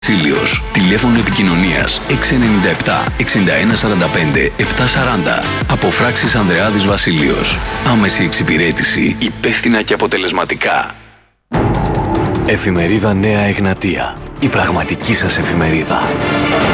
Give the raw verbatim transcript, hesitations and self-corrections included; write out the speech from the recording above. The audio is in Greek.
Βασίλειος. Τηλέφωνο επικοινωνίας έξι εννιά επτά εξήντα ένα σαράντα πέντε επτακόσια σαράντα. Αποφράξεις Ανδρεάδης Βασίλειος. Άμεση εξυπηρέτηση, υπεύθυνα και αποτελεσματικά. Εφημερίδα Νέα Εγνατία. Η πραγματική σας εφημερίδα.